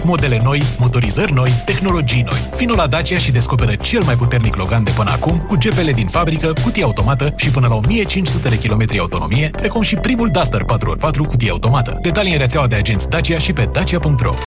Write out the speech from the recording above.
Modele noi, motorizări noi, tehnologii noi. Vino la Dacia și descoperă cel mai puternic Logan de până acum, cu GPL din fabrică, cutie automată și până la 1500 de kilometri autonomie, precum și primul Duster 4x4 cutie automată. Detalii în rețeaua de agenți Dacia și pe dacia.ro.